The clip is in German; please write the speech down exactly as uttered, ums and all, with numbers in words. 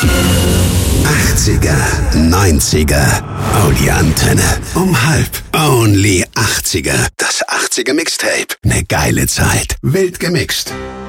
achtziger, neunziger, oh die Antenne. Um halb, only achtziger. Das achtziger Mixtape. Ne geile Zeit, wild gemixt.